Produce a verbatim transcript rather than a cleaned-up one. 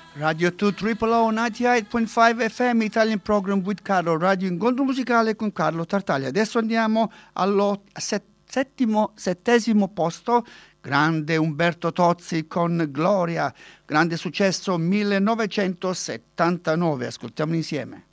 Radio due Triple O novantotto punto cinque F M Italian Program with Carlo, radio incontro musicale con Carlo Tartaglia. Adesso andiamo al set, settimo, settesimo posto, grande Umberto Tozzi con Gloria, grande successo millenovecentosettantanove, ascoltiamolo insieme.